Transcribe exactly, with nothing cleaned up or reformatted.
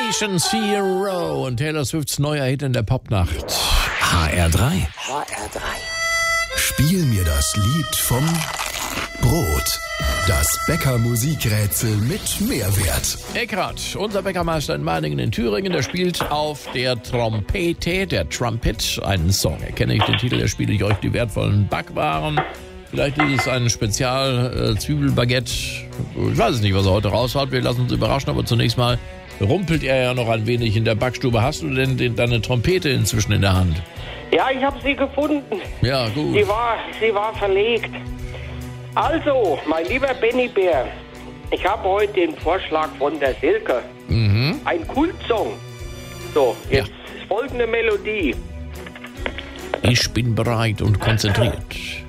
Patient Zero und Taylor Swifts neuer Hit in der Popnacht. H R drei. H R drei. Spiel mir das Lied vom Brot. Das Bäcker-Musikrätsel mit Mehrwert. Eckhard, unser Bäckermeister in Meiningen in Thüringen, der spielt auf der Trompete, der Trumpet, einen Song. Erkenne ich den Titel, da spiele ich euch die wertvollen Backwaren. Vielleicht ist es ein Spezial-Zwiebelbaguette. Ich weiß es nicht, was er heute raushaut. Wir lassen uns überraschen, aber zunächst mal rumpelt er ja noch ein wenig in der Backstube. Hast du denn den, deine Trompete inzwischen in der Hand? Ja, ich habe sie gefunden. Ja, gut. Sie war, sie war verlegt. Also, mein lieber Benny Bär, ich habe heute den Vorschlag von der Silke. Mhm. Ein Kultsong. So, jetzt Ja. folgende Melodie. Ich bin bereit und konzentriert.